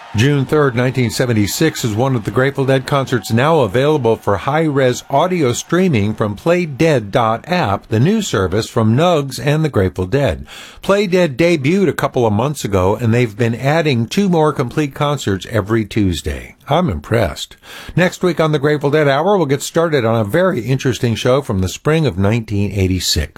June 3rd, 1976 is one of the Grateful Dead concerts now available for high-res audio streaming from PlayDead.app, the new service from Nugs and the Grateful Dead. PlayDead debuted a couple of months ago, and they've been adding 2 more complete concerts every Tuesday. I'm impressed. Next week on the Grateful Dead Hour, we'll get started on a very interesting show from the spring of 1986.